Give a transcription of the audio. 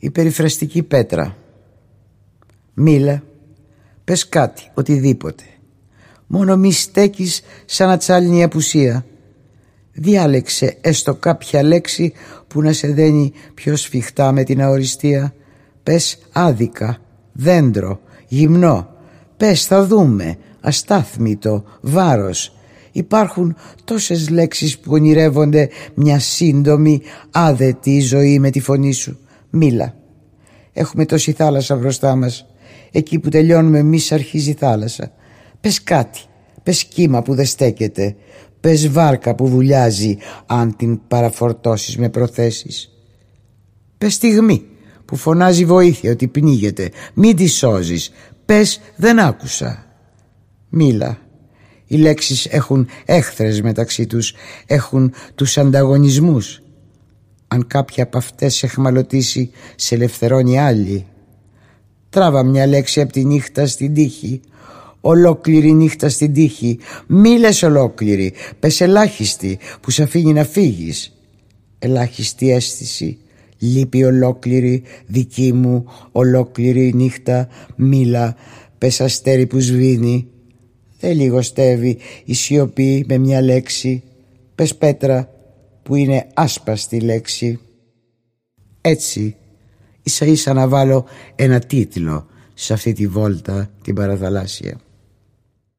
Η περιφραστική πέτρα. Μίλα, πες κάτι, οτιδήποτε. Μόνο μη στέκεις σαν ατσάλινη απουσία. Διάλεξε έστω κάποια λέξη που να σε δένει πιο σφιχτά με την αοριστία. Πες άδικα, δέντρο, γυμνό. Πες θα δούμε, αστάθμητο, βάρος. Υπάρχουν τόσες λέξεις που ονειρεύονται μια σύντομη, άδετη ζωή με τη φωνή σου. Μίλα. Έχουμε τόση θάλασσα μπροστά μας. Εκεί που τελειώνουμε εμείς αρχίζει η θάλασσα. Πες κάτι. Πες κύμα που δεν στέκεται. Πες βάρκα που βουλιάζει αν την παραφορτώσεις με προθέσεις. Πες στιγμή που φωνάζει βοήθεια ότι πνίγεται. Μην τη σώζεις. Πες δεν άκουσα. Μίλα. Οι λέξεις έχουν έχθρες μεταξύ τους. Έχουν τους ανταγωνισμούς. Αν κάποια από αυτές σε εχμαλωτήσει, σε ελευθερώνει άλλη. Τράβα μια λέξη από τη νύχτα στην τύχη. Ολόκληρη νύχτα στην τύχη. Μη λες ολόκληρη. Πες ελάχιστη που σε αφήνει να φύγεις. Ελάχιστη αίσθηση. Λείπει ολόκληρη δική μου ολόκληρη νύχτα. Μίλα. Πες αστέρι που σβήνει. Δεν λιγοστεύει η σιωπή με μια λέξη. Πες πέτρα που είναι άσπαστη λέξη. Έτσι ίσα ίσα να βάλω ένα τίτλο σε αυτή τη βόλτα την παραθαλάσσια.